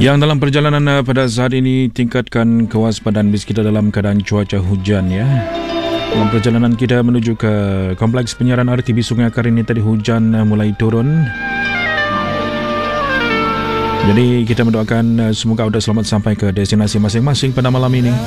Yang dalam perjalanan pada saat ini, tingkatkan kewaspadaan bis kita dalam keadaan cuaca hujan ya. Dalam perjalanan kita menuju ke kompleks penyiaran RTB Sungai Akar ini tadi hujan mulai turun. Jadi kita mendoakan semoga anda selamat sampai ke destinasi masing-masing pada malam ini.